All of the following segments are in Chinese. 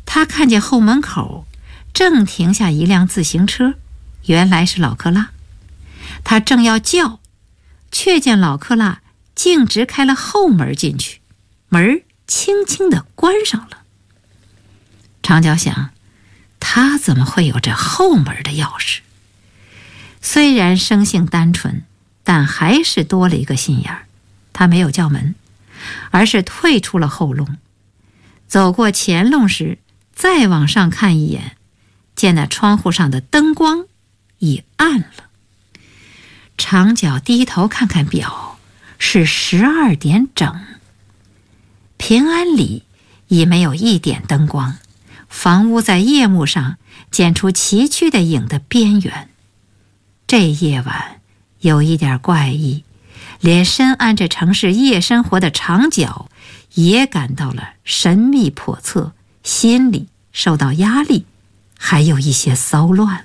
他看见后门口正停下一辆自行车，原来是老克拉。他正要叫，却见老克拉径直开了后门进去，门轻轻地关上了。长脚想，他怎么会有这后门的钥匙？虽然生性单纯，但还是多了一个心眼儿。他没有叫门，而是退出了后弄，走过前弄时，再往上看一眼，见那窗户上的灯光已暗了。长脚低头看看表，是12点整。平安里已没有一点灯光，房屋在夜幕上剪出崎岖的影的边缘。这夜晚有一点怪异，连深谙着城市夜生活的长脚也感到了神秘叵测，心里受到压力，还有一些骚乱。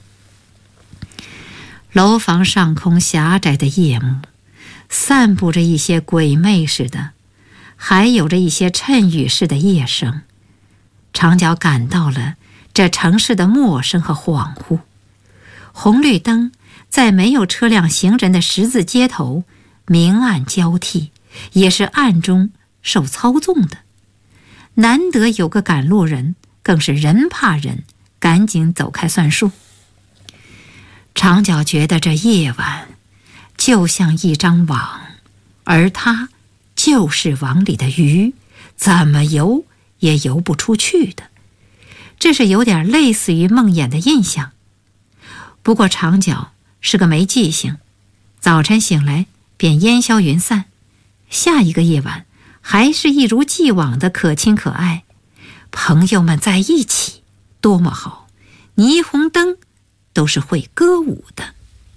楼房上空狭窄的夜幕，散布着一些鬼魅似的，还有着一些衬语式的夜声。长脚感到了这城市的陌生和恍惚。红绿灯在没有车辆行人的十字街头明暗交替，也是暗中受操纵的。难得有个赶路人，更是人怕人，赶紧走开算数。长脚觉得这夜晚就像一张网，而他就是网里的鱼，怎么游也游不出去的。这是有点类似于梦魇的印象。不过长脚是个没记性，早晨醒来便烟消云散。下一个夜晚还是一如既往的可亲可爱，朋友们在一起多么好，霓虹灯都是会歌舞的。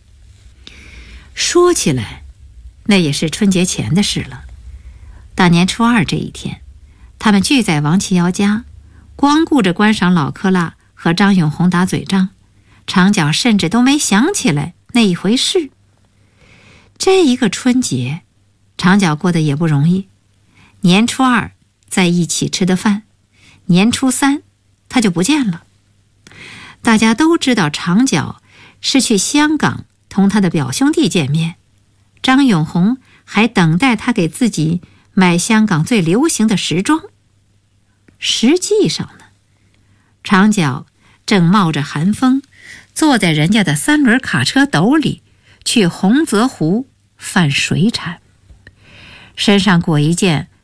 说起来，那也是春节前的事了。大年初2这一天，他们聚在王七瑶家，光顾着观赏老克拉和张永红打嘴仗，长脚甚至都没想起来那一回事。这一个春节，长脚过得也不容易。年初2在一起吃的饭，年初3他就不见了。大家都知道长脚是去香港同他的表兄弟见面，张永红还等待他给自己买香港最流行的时装。实际上呢，长脚正冒着寒风，坐在人家的3轮卡车斗里去洪泽湖泛水产，身上裹一件